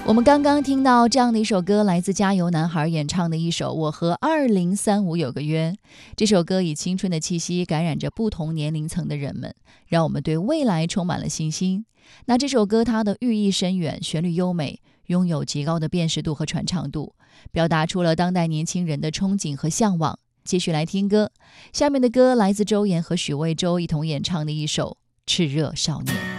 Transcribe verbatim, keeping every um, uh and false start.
我们刚刚听到这样的一首歌，来自加油男孩演唱的一首《我和二零三五有个约》。这首歌以青春的气息感染着不同年龄层的人们，让我们对未来充满了信心。那这首歌它的寓意深远，旋律优美，拥有极高的辨识度和传唱度，表达出了当代年轻人的憧憬和向往。继续来听歌，下面的歌来自周岩和许魏洲一同演唱的一首《炽热少年》。